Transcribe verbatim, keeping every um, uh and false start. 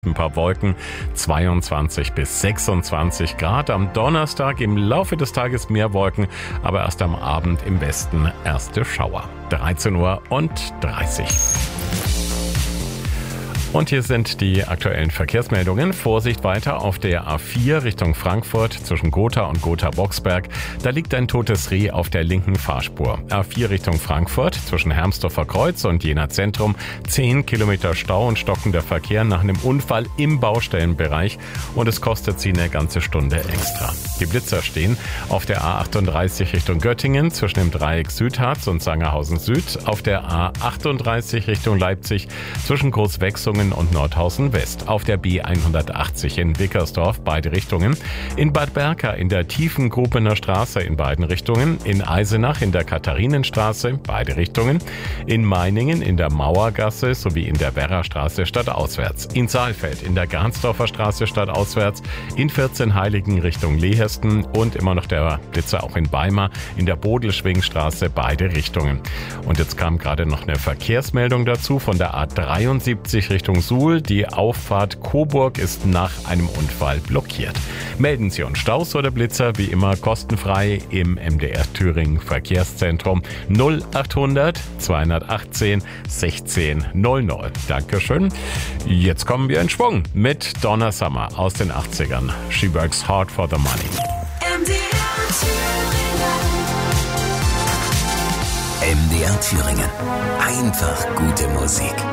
Ein paar Wolken, zweiundzwanzig bis sechsundzwanzig Grad. Am Donnerstag im Laufe des Tages mehr Wolken, aber erst am Abend im Westen erste Schauer. dreizehn Uhr und dreißig. Und hier sind die aktuellen Verkehrsmeldungen. Vorsicht weiter auf der A vier Richtung Frankfurt zwischen Gotha und Gotha-Boxberg. Da liegt ein totes Reh auf der linken Fahrspur. A vier Richtung Frankfurt zwischen Hermsdorfer Kreuz und Jena Zentrum. zehn Kilometer Stau und stockender Verkehr nach einem Unfall im Baustellenbereich. Und es kostet sie eine ganze Stunde extra. Die Blitzer stehen auf der A achtunddreißig Richtung Göttingen zwischen dem Dreieck Südharz und Sangerhausen Süd. Auf der A achtunddreißig Richtung Leipzig zwischen Großwechsungen und Nordhausen West, auf der B hundertachtzig in Wickersdorf beide Richtungen, in Bad Berka in der Tiefengrubener Straße in beiden Richtungen, in Eisenach in der Katharinenstraße beide Richtungen, in Meiningen in der Mauergasse sowie in der Werrastraße stadtauswärts, in Saalfeld in der Garnsdorfer Straße stadtauswärts, in vierzehnheiligen Richtung Lehesten und immer noch der Blitzer auch in Weimar in der Bodelschwingstraße beide Richtungen. Und jetzt kam gerade noch eine Verkehrsmeldung dazu von der A dreiundsiebzig Richtung Suhl. Die Auffahrt Coburg ist nach einem Unfall blockiert. Melden Sie uns Staus oder Blitzer wie immer kostenfrei im M D R Thüringen Verkehrszentrum null achthundert zweihundertachtzehn sechzehn null null. Dankeschön. Jetzt kommen wir in Schwung mit Donna Summer aus den achtzigern. She works hard for the money. M D R Thüringen. M D R Thüringen. Einfach gute Musik.